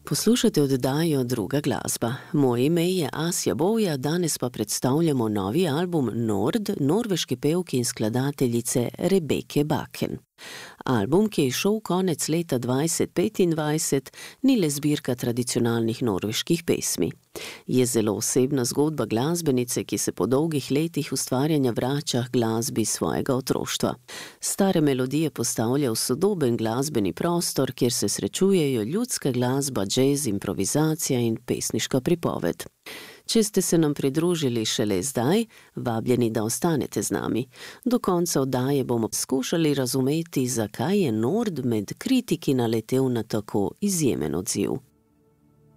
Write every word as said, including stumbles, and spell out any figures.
Poslušate oddajo Druga glasba. Moje ime je Asja Bovja, danes pa predstavljamo novi album Nord, norveške pevke in skladateljice Rebeke Bakken. Album, ki je izšel konec leta dvajset petindvajset, ni le zbirka tradicionalnih norveških pesmi. Je zelo osebna zgodba glasbenice, ki se po dolgih letih ustvarjanja vrača k glasbi svojega otroštva. Stare melodije postavlja v sodoben glasbeni prostor, kjer se srečujejo ljudska glasba, džez, improvizacija in pesniška pripoved. Če ste se nam pridružili šele zdaj, vabljeni, da ostanete z nami. Do konca oddaje bomo skušali razumeti, zakaj je Nord med kritiki naletel na tako izjemen odziv.